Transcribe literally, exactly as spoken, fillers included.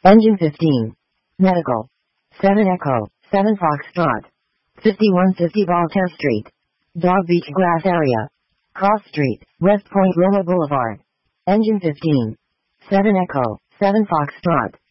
Engine fifteen. Medical. seven Echo, seven Foxtrot. fifty-one fifty Voltaire Street. Dog Beach Grass Area. Cross Street, West Point Roma Boulevard. Engine fifteen. seven Echo, seven Foxtrot.